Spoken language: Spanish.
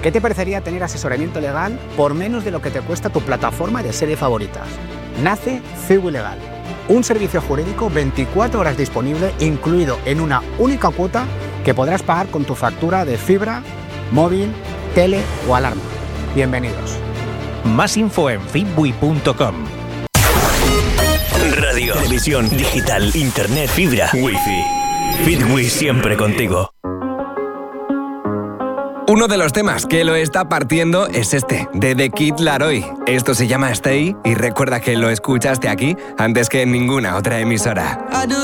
¿Qué te parecería tener asesoramiento legal por menos de lo que te cuesta tu plataforma de serie favoritas? Nace Ciwi Legal, un servicio jurídico 24 horas disponible, incluido en una única cuota que podrás pagar con tu factura de fibra, móvil, tele o alarma. Bienvenidos. Más info en fitwi.com. Radio, televisión, digital, internet, fibra, wifi. Fitwi siempre contigo. Uno de los temas que lo está partiendo es este, de The Kid Laroi. Esto se llama Stay y recuerda que lo escuchaste aquí antes que en ninguna otra emisora.